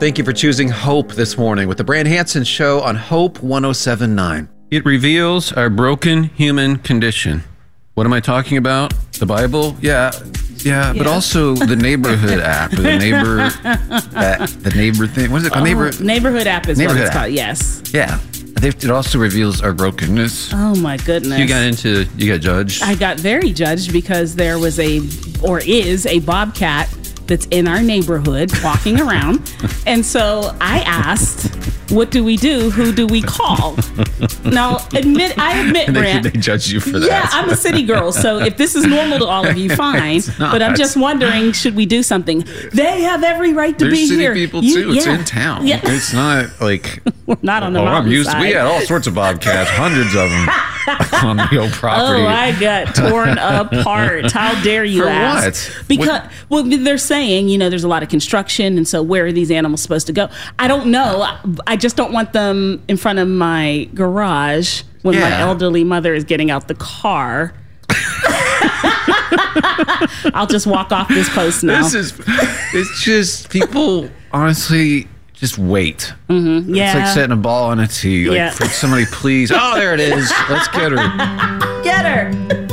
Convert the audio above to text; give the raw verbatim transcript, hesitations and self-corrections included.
Thank you for choosing Hope this morning with the Brand Hansen Show on Hope one oh seven point nine. It reveals our broken human condition. What am I talking about? The Bible? Yeah, yeah, yeah. But also the neighborhood app, the neighbor, that, the neighbor thing. What is it called? Oh, neighbor neighborhood app is neighborhood what it's app. called. Yes. Yeah. It also reveals our brokenness. Oh my goodness. You got into, you got judged. I got very judged because there was a, or is a bobcat that's in our neighborhood walking around. And so I asked, what do we do? Who do we call? Now, admit, I admit, they, Brant. they judge you for that. Yeah, I'm a city girl. So if this is normal to all of you, fine. But I'm just wondering, should we do something? They have every right to There's be city here. people You- too. It's yeah. in town. Yeah. It's not like We're not on the oh, I'm mountain used. side. We had all sorts of bobcats, hundreds of them on the old property. Oh, I got torn apart. How dare you For ask? what? Because, What- well, they're saying, you know, there's a lot of construction, and so where are these animals supposed to go? I don't know. I just don't want them in front of my garage when my Yeah. elderly mother is getting out the car. I'll just walk off this post now. This is, it's just people honestly just wait. Mm-hmm. Yeah. It's like setting a ball on a tee. Like, Yeah. for somebody, please. Oh, there it is. Let's get her. Get her.